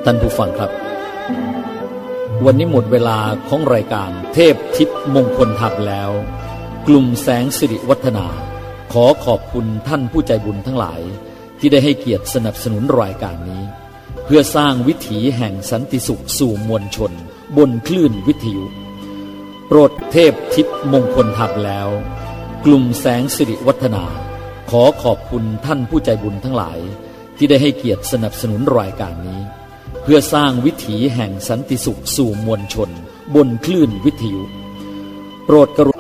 ท่านผู้ฟังครับวันนี้หมดเวลาของรายการเทพทิพย์มงคลธรรมแล้วกลุ่มแสงสิริวัฒนาขอขอบคุณท่านผู้ใจบุญทั้งหลายที่ได้ให้เกียรติสนับสนุนรายการนี้เพื่อสร้างวิถีแห่งสันติสุขสู่มวลชนบนคลื่นวิทยุโปรดเทพทิพย์มงคลธรรมแล้วกลุ่มแสงสิริวัฒนาขอขอบคุณท่านผู้ใจบุญทั้งหลายที่ได้ให้เกียรติสนับสนุนรายการนี้เพื่อสร้างวิถีแห่งสันติสุขสู่มวลชนบนคลื่นวิทยุโปรดกรุ